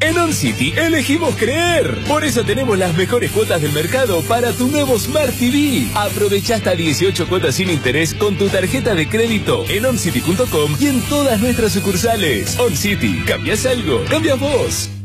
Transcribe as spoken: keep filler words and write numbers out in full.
En OnCity elegimos creer. Por eso tenemos las mejores cuotas del mercado para tu nuevo Smart T V. Aprovecha hasta dieciocho cuotas sin interés con tu tarjeta de crédito en oncity punto com y en todas nuestras sucursales. OnCity, ¿cambias algo? ¡Cambias vos!